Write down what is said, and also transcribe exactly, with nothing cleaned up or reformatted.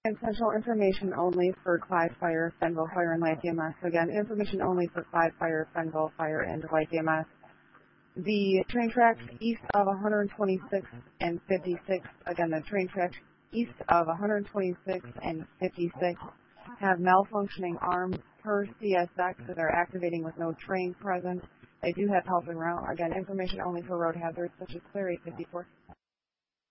And central information only for Clyde Fire, Fenville Fire, and Light E M S. Again, information only for Clyde Fire, Fenville Fire, and Light E M S. The train tracks east of one twenty-sixth and fifty-sixth, again, the train tracks east of one twenty-sixth and fifty-sixth have malfunctioning arms per C S X that are activating with no train present. They do have help en route. Again, information only for road hazards such as Clear eight fifty-four.